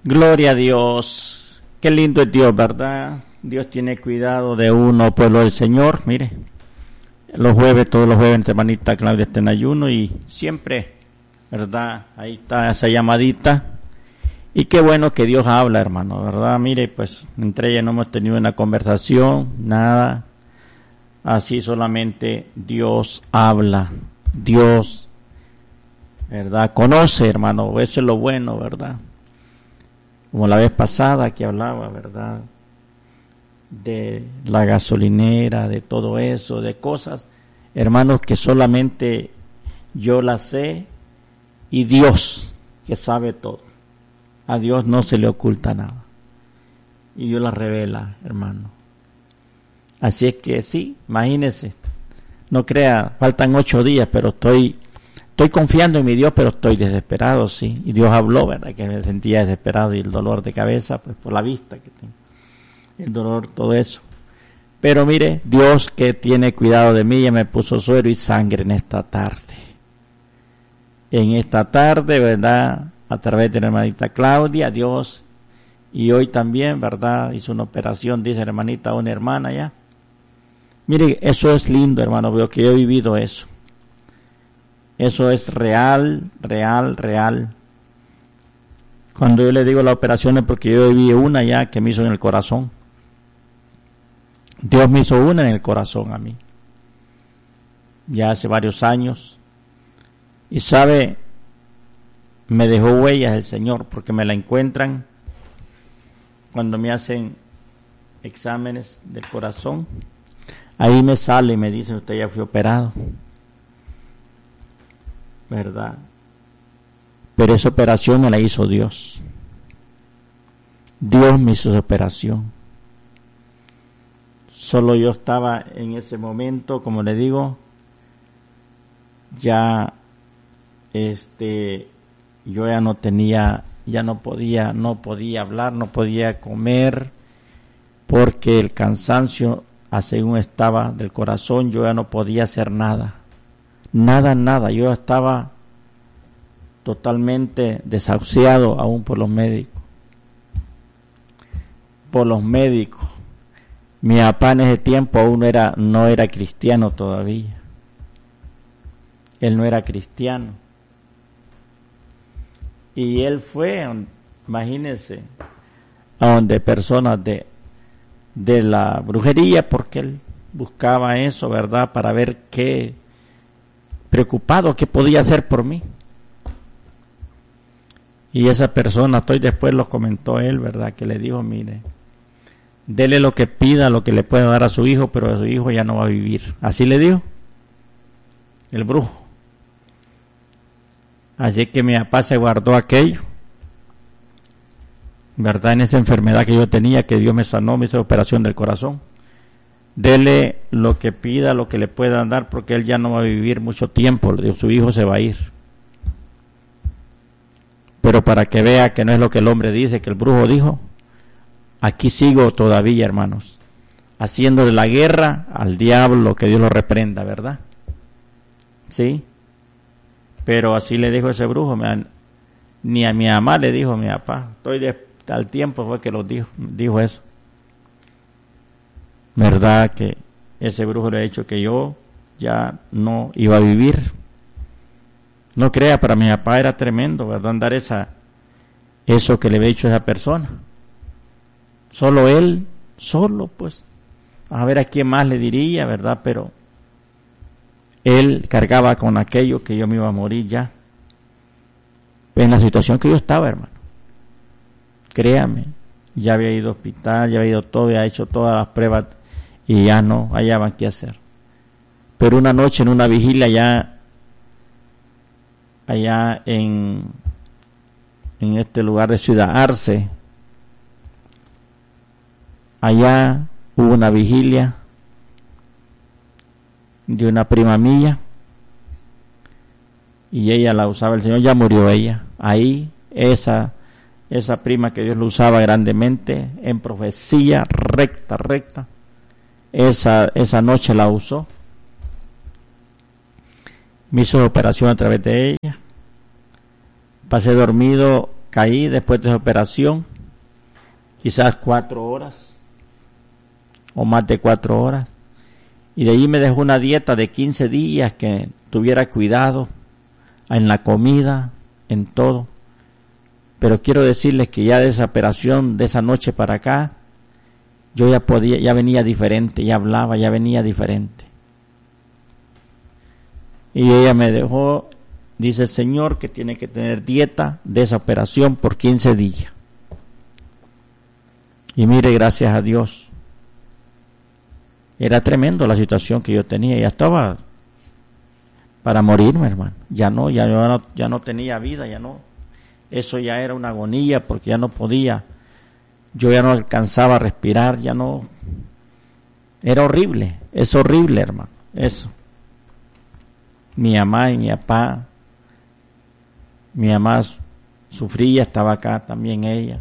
Gloria a Dios. Qué lindo es Dios, ¿verdad? Dios tiene cuidado de uno, pueblo del Señor. Mire, todos los jueves, hermanita Claudia está en ayuno y siempre, ¿verdad? Ahí está esa llamadita. Y qué bueno que Dios habla, hermano, ¿verdad? Mire, pues entre ellas no hemos tenido una conversación, nada. Así solamente Dios habla. Dios, ¿verdad? Conoce, hermano. Eso es lo bueno, ¿verdad? Como la vez pasada que hablaba, ¿verdad? De la gasolinera, de todo eso, de cosas, hermanos, que solamente yo las sé y Dios, que sabe todo. A Dios no se le oculta nada. Y Dios las revela, hermano. Así es que sí, imagínense. No crea, faltan 8 días, pero estoy confiando en mi Dios, pero estoy desesperado, sí. Y Dios habló, ¿verdad? Que me sentía desesperado y el dolor de cabeza, pues por la vista que tengo. El dolor, todo eso. Pero mire, Dios que tiene cuidado de mí, ya me puso suero y sangre en esta tarde. En esta tarde, ¿verdad? A través de la hermanita Claudia, Dios, y hoy también, ¿verdad? Hizo una operación, dice la hermanita, una hermana ya. Mire, eso es lindo, hermano, veo que yo he vivido eso. Eso es real, real, real. Cuando yo le digo la operación es porque yo viví una ya que me hizo en el corazón. Dios me hizo una en el corazón a mí. Ya hace varios años. Y sabe, me dejó huellas el Señor porque me la encuentran cuando me hacen exámenes del corazón. Ahí me sale y me dicen, usted ya fue operado. ¿Verdad? Pero esa operación me la hizo Dios. Dios me hizo esa operación. Solo yo estaba en ese momento, como le digo, ya yo ya no tenía, ya no podía hablar, no podía comer, porque el cansancio, según estaba del corazón, yo ya no podía hacer nada. Nada, yo estaba totalmente desahuciado aún por los médicos. Mi papá en ese tiempo aún no era cristiano todavía. Él no era cristiano. Y él fue, imagínense, a donde personas de la brujería, porque él buscaba eso, ¿verdad? Para ver qué podía hacer por mí. Y esa persona, después lo comentó él, ¿verdad? Que le dijo, mire, dele lo que pida, lo que le pueda dar a su hijo, pero a su hijo ya no va a vivir. Así le dijo el brujo. Así que mi papá se guardó aquello, ¿verdad? En esa enfermedad que yo tenía, que Dios me sanó, me hizo operación del corazón. Dele lo que pida, lo que le puedan dar, porque él ya no va a vivir mucho tiempo, su hijo se va a ir. Pero para que vea que no es lo que el hombre dice, que el brujo dijo, aquí sigo todavía, hermanos, haciéndole la guerra al diablo, que Dios lo reprenda, ¿verdad? Sí. Pero así le dijo ese brujo, ni a mi mamá le dijo a mi papá, al tiempo fue que lo dijo eso. ¿Verdad? Que ese brujo le ha dicho que yo ya no iba a vivir. No crea, para mi papá era tremendo, ¿verdad? Andar eso que le había dicho a esa persona. Solo él, pues. A ver a quién más le diría, ¿verdad? Pero él cargaba con aquello que yo me iba a morir ya. En la situación que yo estaba, hermano. Créame, ya había ido al hospital, ya había ido todo, había hecho todas las pruebas y ya no hallaban qué hacer. Pero una noche en una vigilia allá en este lugar de Ciudad Arce, allá hubo una vigilia de una prima mía y ella la usaba el Señor, ya murió ella. Ahí esa prima que Dios lo usaba grandemente en profecía recta, esa noche la usó, me hizo operación a través de ella, pasé dormido caí después de esa operación, quizás 4 horas o más de 4 horas, y de ahí me dejó una dieta de 15 días que tuviera cuidado en la comida, en todo. Pero quiero decirles que ya de esa operación, de esa noche para acá, yo ya venía diferente, ya hablaba, ya venía diferente. Y ella me dejó, dice el Señor, que tiene que tener dieta de esa operación por 15 días. Y mire, gracias a Dios. Era tremendo la situación que yo tenía, ya estaba para morirme, hermano. Ya no tenía vida, ya no. Eso ya era una agonía porque ya no podía. Yo ya no alcanzaba a respirar, ya no. Era horrible, es horrible, hermano, eso. Mi mamá y mi papá, mi mamá sufría, estaba acá también ella,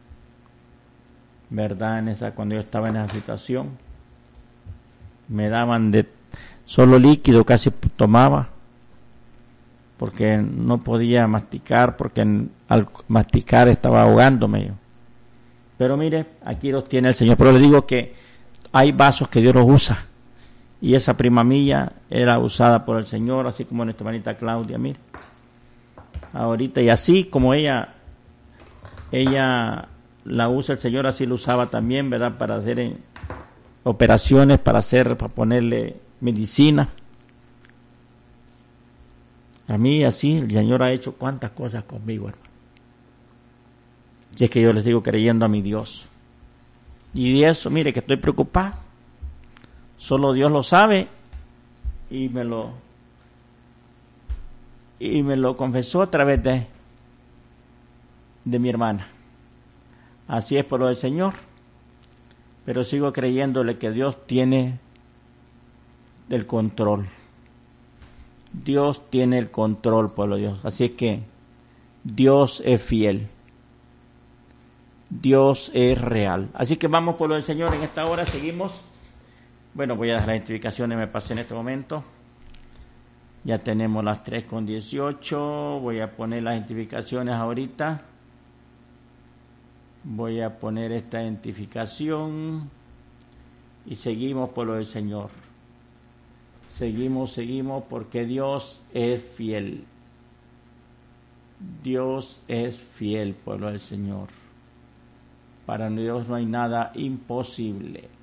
¿verdad? Cuando yo estaba en esa situación, me daban de solo líquido, casi tomaba, porque no podía masticar, porque al masticar estaba ahogándome yo. Pero mire, aquí los tiene el Señor. Pero le digo que hay vasos que Dios los usa. Y esa prima mía era usada por el Señor, así como nuestra hermanita Claudia, mire. Ahorita, y así como ella la usa el Señor, así lo usaba también, ¿verdad? Para hacer operaciones, para ponerle medicina. A mí así, el Señor ha hecho cuantas cosas conmigo, hermano. Si es que yo les digo creyendo a mi Dios. Y de eso, mire, que estoy preocupado. Solo Dios lo sabe y me lo confesó a través de mi hermana. Así es por lo del Señor. Pero sigo creyéndole que Dios tiene el control. Dios tiene el control, pueblo de Dios. Así es que Dios es fiel. Dios es real. Así que vamos, pueblo del Señor, en esta hora seguimos. Bueno, voy a dar las identificaciones, me pasé en este momento. Ya tenemos las 3:18. Voy a poner las identificaciones ahorita. Voy a poner esta identificación. Y seguimos, pueblo del Señor. Seguimos, porque Dios es fiel. Dios es fiel, pueblo del Señor. Para Dios no hay nada imposible.